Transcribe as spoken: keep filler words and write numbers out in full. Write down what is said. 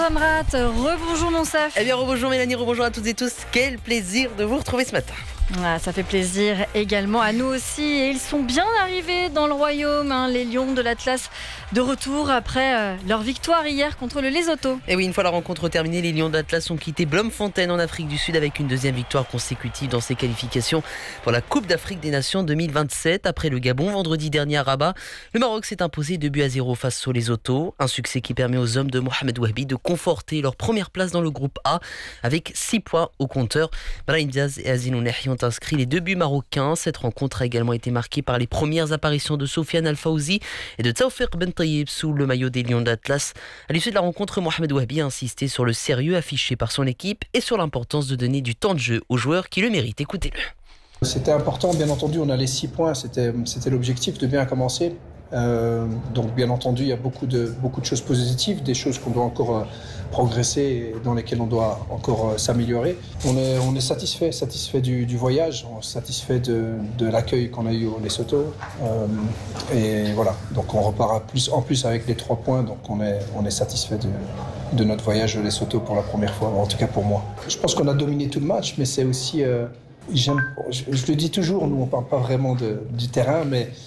Amrat, rebonjour Monsaf. Eh bien rebonjour Mélanie, rebonjour à toutes et tous. Quel plaisir de vous retrouver ce matin. Ah, ça fait plaisir également à nous aussi. Et ils sont bien arrivés dans le royaume, hein, les Lions de l'Atlas, de retour après euh, leur victoire hier contre le Lesotho. Et oui, une fois la rencontre terminée, les Lions de l'Atlas ont quitté Bloemfontein en Afrique du Sud avec une deuxième victoire consécutive dans ses qualifications pour la Coupe d'Afrique des Nations deux mille vingt-sept. Après le Gabon, vendredi dernier à Rabat, le Maroc s'est imposé deux buts à zéro face au Lesotho. Un succès qui permet aux hommes de Mohamed Wahbi de conforter leur première place dans le groupe A avec six points au compteur. Brahim Diaz et Azine Nehi ont inscrit les deux buts marocains. Cette rencontre a également été marquée par les premières apparitions de Sofiane Al Fawzi et de Taoufik Ben Taïeb sous le maillot des Lions d'Atlas. À l'issue de la rencontre, Mohamed Wahbi a insisté sur le sérieux affiché par son équipe et sur l'importance de donner du temps de jeu aux joueurs qui le méritent. Écoutez-le. C'était important, bien entendu, on a les six points, c'était, c'était l'objectif de bien commencer. Euh, donc bien entendu, il y a beaucoup de, beaucoup de choses positives, des choses qu'on doit encore euh, progresser et dans lesquelles on doit encore euh, s'améliorer. On est, on est satisfait, satisfait du, du voyage, on est satisfait de, de l'accueil qu'on a eu au Lesotho. Euh, et voilà, donc on repart à plus, en plus avec les trois points, donc on est, on est satisfait de, de notre voyage au Lesotho pour la première fois, en tout cas pour moi. Je pense qu'on a dominé tout le match, mais c'est aussi... Euh, J'aime, je, je le dis toujours, nous on ne parle pas vraiment de, du terrain, mais